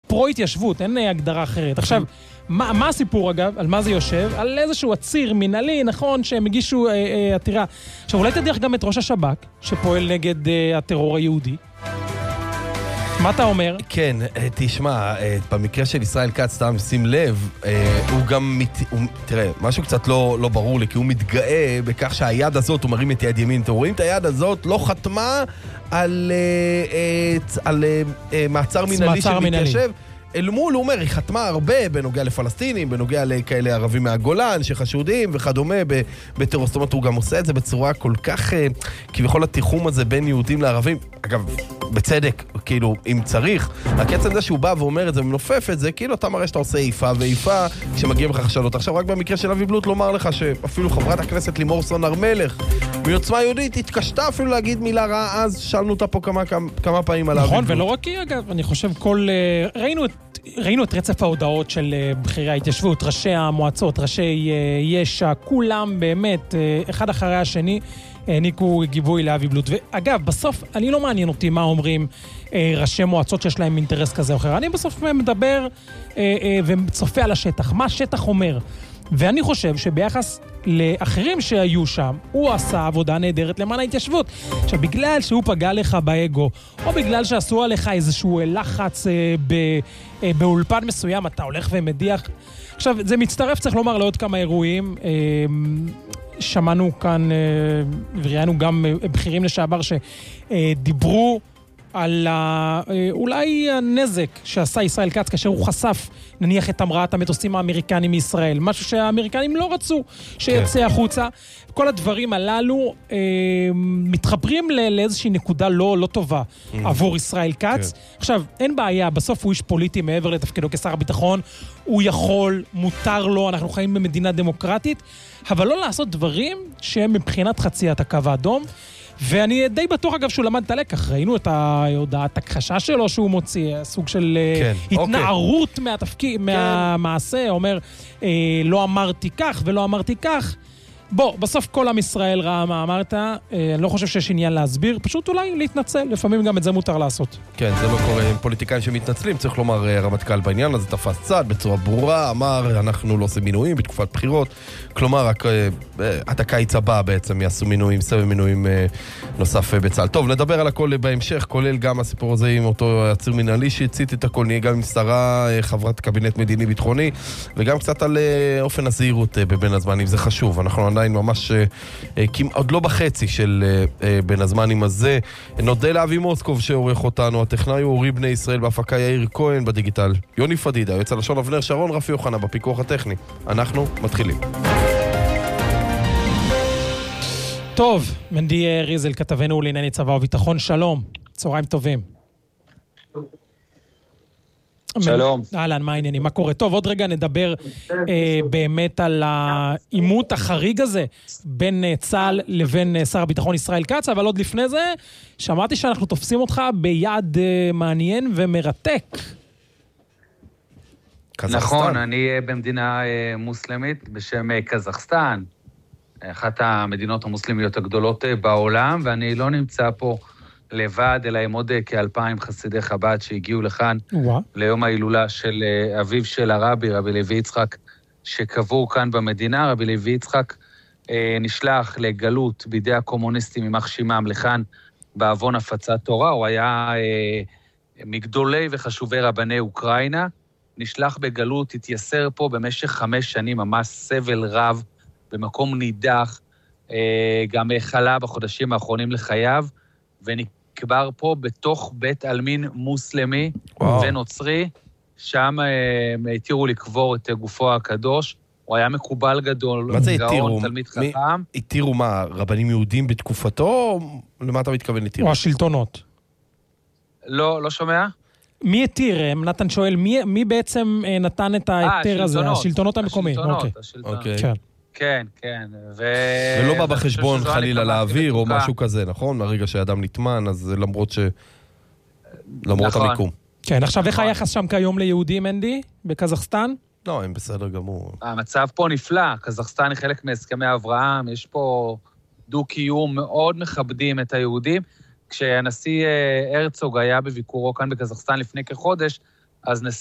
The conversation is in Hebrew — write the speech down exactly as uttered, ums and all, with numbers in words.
פרו-התיישבות, אין הגדרה אחרת. עכשיו, מה, מה הסיפור אגב? על מה זה יושב? על איזשהו עציר מנהלי, נכון, שהם הגישו אה, אה, עתירה. עכשיו, אולי תדיח גם את ראש השב"כ, שפועל נגד אה, הטרור היהודי. מה אתה אומר? כן, תשמע, במקרה של ישראל כץ, סתם שים לב, הוא גם, מת... הוא... תראה, משהו קצת לא, לא ברור לי, כי הוא מתגאה בכך שהיד הזאת, הוא מרים את יד ימין, אתם רואים את היד הזאת, לא חתמה על, על, על מעצר מנהלי שמתיישב. אל מול, הוא אומר, היא חתמה הרבה בנוגע לפלסטינים, בנוגע לכאלה ערבים מהגולן, שחשודים וכדומה בטרור. זאת אומרת, הוא גם עושה את זה בצורה כל כך, כביכול התיחום הזה בין יהודים לערבים. אגב, בצדק, כאילו, אם צריך, רק עצם זה שהוא בא ואומר את זה ומנופף את זה, כאילו אתה מראה שאתה עושה איפה ואיפה כשמגיעים לך חשדות. עכשיו, רק במקרה של אבי בלוט לומר לך שאפילו חברת הכנסת לימור סון הר מלך מעוצמה יהודית התקשתה אפילו להגיד מילה רעה, אז שאלנו אותה פה כמה, כמה, כמה פעמים על אבי בלוט. נכון, ולא רק היא, אגב, אני חושב כל... ראינו את ראינו את רצף ההודעות של בחירי ההתיישבות, ראשי המועצות, ראשי יש"ע, כולם באמת, אחד אחרי השני, העניקו גיבוי לאבי בלוט. ואגב, בסוף, אני לא מעניין אותי מה אומרים ראשי מועצות שיש להם אינטרס כזה או אחר. אני בסוף מדבר וצופה על השטח. מה השטח אומר? ואני חושב שביחס לאחרים שהיו שם, הוא עשה עבודה נהדרת למען ההתיישבות. עכשיו, בגלל שהוא פגע לך באגו, או בגלל שעשו עליך איזשהו לחץ אה, ב, אה, באולפן מסוים, אתה הולך ומדיח. עכשיו, זה מצטרף, צריך לומר, לעוד כמה אירועים. אה, שמענו כאן, אה, וראינו גם אה, בכירים לשעבר שדיברו על ה... אולי הנזק שעשה ישראל כץ כאשר הוא חשף, נניח, את המראת המטוסים האמריקנים מישראל, משהו שהאמריקנים לא רצו שיצא החוצה. כל הדברים הללו אה, מתחברים לא, לאיזושהי נקודה לא, לא טובה עבור ישראל כץ. עכשיו, אין בעיה, בסוף הוא איש פוליטי מעבר לתפקידו כשר הביטחון, הוא יכול, מותר לו, אנחנו חיים במדינה דמוקרטית, אבל לא לעשות דברים שהם מבחינת חציית הקו האדום. ואני די בטוח, אגב, שהוא למד את הלקח. ראינו את ההודעת הכחשה שלו שהוא מוציא, סוג של כן, התנערות אוקיי. מהתפקיד, כן. מהמעשה, אומר, אה, לא אמרתי כך ולא אמרתי כך. בוא, בסוף כל עם ישראל ראה מה אמרת, אה, אני לא חושב שיש עניין להסביר, פשוט אולי להתנצל, לפעמים גם את זה מותר לעשות. כן, זה לא קורה עם פוליטיקאים שמתנצלים, צריך לומר, רמטכ"ל בעניין הזה תפס צד בצורה ברורה, אמר, אנחנו לא עושים מינויים בתקופת בחירות, כלומר, רק עד הקיץ הבא בעצם יעשו מינויים, סבב מינויים נוסף בצה"ל. טוב, נדבר על הכל בהמשך, כולל גם הסיפור הזה עם אותו עציר מנהלי שהצית את הכל, נהיה גם עם שרה, חברת קבינט מדיני ביטחוני, וגם קצת על אופן הזהירות בבין הזמנים, זה חשוב, אנחנו עדיין ממש עוד לא בחצי של בין הזמנים הזה. נודה לאבי מוסקוב שעורך אותנו, הטכנאי הוא אורי בני ישראל, בהפקה יאיר כהן, בדיגיטל יוני פדידה, יוצא לשון אבנר שרון, רפי יוחנה בפיקוח הטכני. אנחנו מתחילים. טוב, מנדי ריזל, כתבנו לענייני צבא וביטחון, שלום, צהריים טובים. שלום. אהלן, מה העניינים? מה קורה? טוב, עוד רגע נדבר אה, באמת על העימות החריג הזה בין אה, צה"ל לבין אה, שר הביטחון ישראל כץ, אבל עוד לפני זה, שמעתי שאנחנו תופסים אותך ביעד אה, מעניין ומרתק. קזחסטן. נכון, אני אה, במדינה אה, מוסלמית בשם אה, קזחסטן, אחת המדינות המוסלמיות הגדולות אה, בעולם, ואני לא נמצא פה לבד, אלא עם עוד כאלפיים חסידי חב"ד שהגיעו לכאן ווא. ליום ההילולה של אביו של הרבי, רבי לוי יצחק, שקבור כאן במדינה. רבי לוי יצחק אה, נשלח לגלות בידי הקומוניסטים ממח שמם לכאן בעוון הפצת תורה. הוא היה אה, מגדולי וחשובי רבני אוקראינה, נשלח בגלות, התייסר פה במשך חמש שנים, ממש סבל רב, במקום נידח, אה, גם חלה בחודשים האחרונים לחייו, ונקבר פה בתוך בית אלמין מוסלמי וואו. ונוצרי, שם אה, התירו לקבור את גופו הקדוש, הוא היה מקובל גדול, מה זה התירו? תלמיד חכם. התירו מה, רבנים יהודים בתקופתו, או למה אתה מתכוון התירו? או השלטונות. לא, לא שומע? מי התיר? נתן שואל, מי, מי בעצם נתן את ההיתר הזה? השלטונות המקומיים. השלטונות, אוקיי. השלטונות. אוקיי. כן. כן, כן. ו... ולא בא בחשבון חלילה לאוויר או משהו כזה, נכון? לרגע שאדם נטמן, אז למרות ש... למרות נכון. המיקום. כן, עכשיו איך היחס שם כיום ליהודים, אנדי? בקזחסטן? לא, הם בסדר גמור. המצב פה נפלא, קזחסטן היא חלק מהסכמי אברהם, יש פה דו-קיום, מאוד מכבדים את היהודים. כשהנשיא הרצוג היה בביקורו כאן בקזחסטן לפני כחודש, אז נשיא